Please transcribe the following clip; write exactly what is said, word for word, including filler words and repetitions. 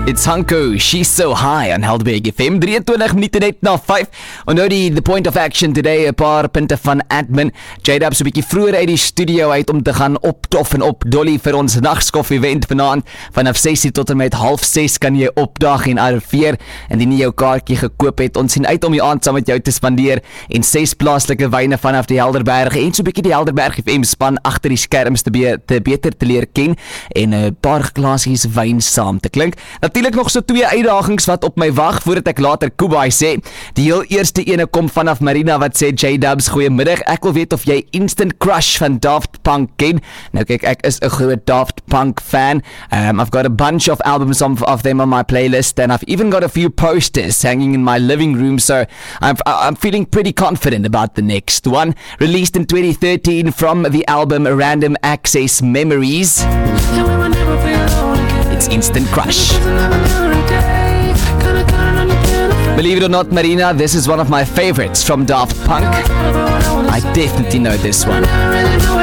It's Hanko, She's So High on Helderberg F M, drieëntwintig minute net na vyf. En nou die, the point of action today, 'n paar punte van admin. J-Dub so 'n bietjie vroeër uit die studio uit om te gaan optof en op Dolly vir ons nagskoffie event vanaand. Vanaf ses tot en met half ses kan jy opdag en arriveer. Indien jy jou kaartjie gekoop het, ons sien uit om die aand saam met jou te spandeer en ses plaaslike wyne vanaf die Helderberg en so 'n bietjie die Helderberg F M span agter die skerms te, be te beter te leer ken en 'n paar glasies wyn saam te klink. Natuurlik nog so twee uitdagings wat op my wag voordat ek later Kubai sê. Die heel eerste ene kom vanaf Marina wat sê J-Dubs, goeiemiddag. Ek wil weet of jy Instant Crush van Daft Punk ken. Nou kyk, ek is 'n groot Daft Punk fan. Um, I've got a bunch of albums of, of them on my playlist and I've even got a few posters hanging in my living room, so I'm, I'm feeling pretty confident about the next one. Released in twenty thirteen from the album Random Access Memories. It's Instant Crush. Believe it or not, Marina, this is one of my favorites from Daft Punk. I definitely know this one.